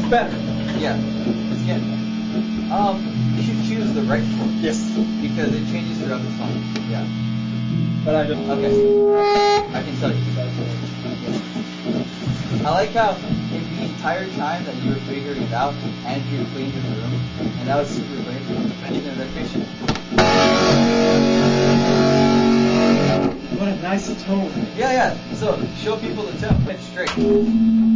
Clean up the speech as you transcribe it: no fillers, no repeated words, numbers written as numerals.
better. Yeah, skin. You should choose the right fork. Yes. Because it changes throughout the song. Yeah. But I don't. Okay. I can tell you. I like how in the entire time that you were figuring it out, Andrew cleaned his room, and that was super great. They're patient. What a nice tone. Yeah. So show people the tone. It's straight.